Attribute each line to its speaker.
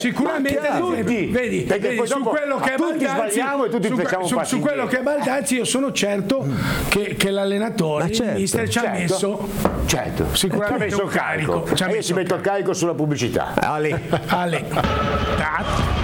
Speaker 1: Sicuramente vedi, su quello che è Baldazzi,
Speaker 2: sbagliamo e tutti facciamo
Speaker 1: su quello che è Baldazzi io sono certo che l'allenatore, il mister ci ha messo sicuramente un carico.
Speaker 2: Io ci metto il carico sulla pubblicità.
Speaker 3: Ale.